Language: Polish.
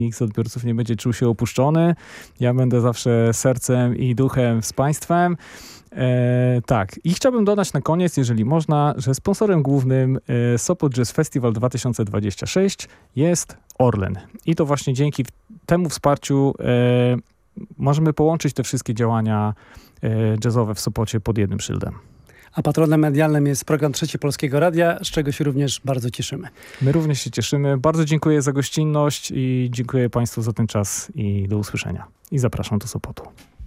nikt z odbiorców nie będzie czuł się opuszczony. Ja będę zawsze sercem i duchem z państwem. Tak. I chciałbym dodać na koniec, jeżeli można, że sponsorem głównym Sopot Jazz Festival 2026 jest Orlen. I to właśnie dzięki temu wsparciu możemy połączyć te wszystkie działania jazzowe w Sopocie pod jednym szyldem. A patronem medialnym jest program Trzecie Polskiego Radia, z czego się również bardzo cieszymy. My również się cieszymy. Bardzo dziękuję za gościnność i dziękuję Państwu za ten czas i do usłyszenia. I zapraszam do Sopotu.